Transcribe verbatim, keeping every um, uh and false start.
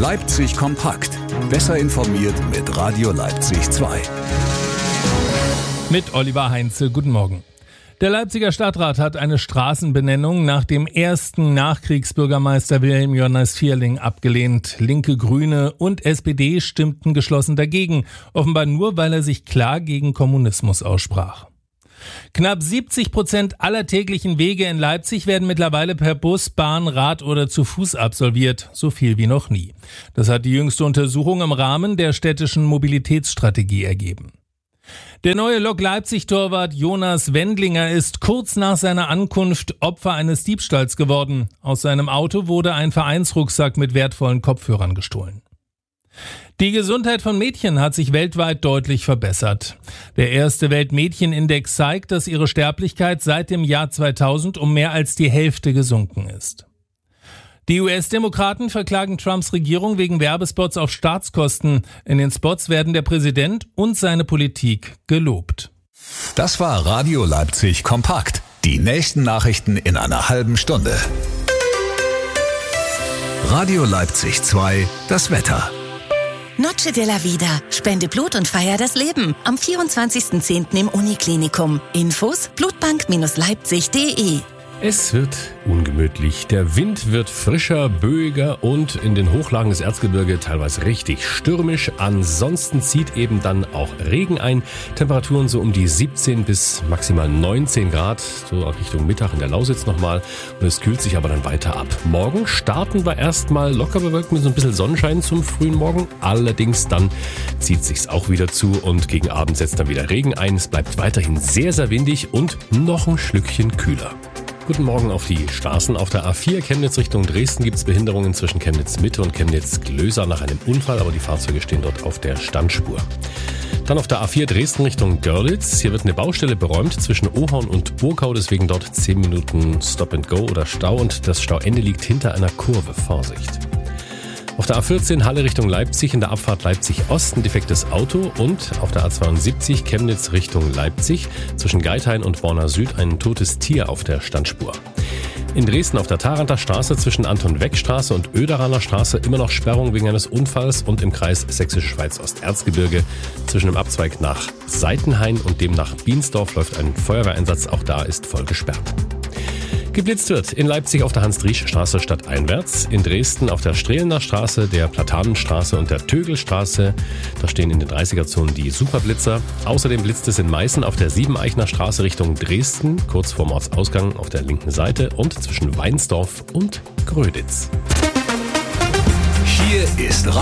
Leipzig kompakt. Besser informiert mit Radio Leipzig zwei. Mit Oliver Heinze, guten Morgen. Der Leipziger Stadtrat hat eine Straßenbenennung nach dem ersten Nachkriegsbürgermeister Wilhelm Jonas Vierling abgelehnt. Linke, Grüne und S P D stimmten geschlossen dagegen, offenbar nur, weil er sich klar gegen Kommunismus aussprach. Knapp siebzig Prozent aller täglichen Wege in Leipzig werden mittlerweile per Bus, Bahn, Rad oder zu Fuß absolviert, so viel wie noch nie. Das hat die jüngste Untersuchung im Rahmen der städtischen Mobilitätsstrategie ergeben. Der neue Lok Leipzig-Torwart Jonas Wendlinger ist kurz nach seiner Ankunft Opfer eines Diebstahls geworden. Aus seinem Auto wurde ein Vereinsrucksack mit wertvollen Kopfhörern gestohlen. Die Gesundheit von Mädchen hat sich weltweit deutlich verbessert. Der erste Weltmädchenindex zeigt, dass ihre Sterblichkeit seit dem Jahr zweitausend um mehr als die Hälfte gesunken ist. Die U S-Demokraten verklagen Trumps Regierung wegen Werbespots auf Staatskosten. In den Spots werden der Präsident und seine Politik gelobt. Das war Radio Leipzig kompakt. Die nächsten Nachrichten in einer halben Stunde. Radio Leipzig zwei, das Wetter. Noche de la Vida. Spende Blut und feier das Leben. Am vierundzwanzigsten zehnten im Uniklinikum. Infos blutbank Leipzig punkt de. Es wird ungemütlich. Der Wind wird frischer, böiger und in den Hochlagen des Erzgebirge teilweise richtig stürmisch. Ansonsten zieht eben dann auch Regen ein. Temperaturen so um die siebzehn bis maximal neunzehn Grad, so Richtung Mittag in der Lausitz nochmal. Und es kühlt sich aber dann weiter ab. Morgen starten wir erstmal locker bewölkt mit so ein bisschen Sonnenschein zum frühen Morgen. Allerdings dann zieht sich's auch wieder zu und gegen Abend setzt dann wieder Regen ein. Es bleibt weiterhin sehr, sehr windig und noch ein Schlückchen kühler. Guten Morgen auf die Straßen. Auf der A vier Chemnitz Richtung Dresden gibt es Behinderungen zwischen Chemnitz Mitte und Chemnitz Glöser nach einem Unfall, aber die Fahrzeuge stehen dort auf der Standspur. Dann auf der A vier Dresden Richtung Görlitz. Hier wird eine Baustelle beräumt zwischen Ohorn und Burgau, deswegen dort zehn Minuten Stop and Go oder Stau und das Stauende liegt hinter einer Kurve. Vorsicht! Auf der A vierzehn Halle Richtung Leipzig, in der Abfahrt Leipzig-Ost ein defektes Auto und auf der A zweiundsiebzig Chemnitz Richtung Leipzig zwischen Geithain und Borna Süd ein totes Tier auf der Standspur. In Dresden auf der Tharanter Straße zwischen Anton-Weck-Straße und Oederaner Straße immer noch Sperrung wegen eines Unfalls und im Kreis Sächsisch-Schweiz-Osterzgebirge zwischen dem Abzweig nach Seitenhain und dem nach Biensdorf läuft ein Feuerwehreinsatz, auch da ist voll gesperrt. Geblitzt wird in Leipzig auf der Hans-Driesch-Straße stadteinwärts, in Dresden auf der Strehlener Straße, der Platanenstraße und der Tögelstraße. Da stehen in den dreißiger-Zonen die Superblitzer. Außerdem blitzt es in Meißen auf der Siebeneichner Straße Richtung Dresden, kurz vorm Ortsausgang auf der linken Seite und zwischen Weinsdorf und Gröditz. Hier ist